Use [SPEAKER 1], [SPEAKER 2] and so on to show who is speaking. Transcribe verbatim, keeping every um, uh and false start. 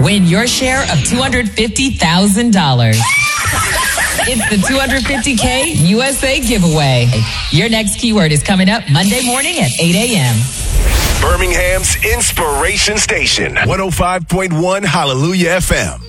[SPEAKER 1] Win your share of two hundred fifty thousand dollars. It's the two hundred fifty K U S A giveaway. Your next keyword is coming up Monday morning at eight a.m.
[SPEAKER 2] Birmingham's Inspiration Station, one oh five point one Hallelujah F M.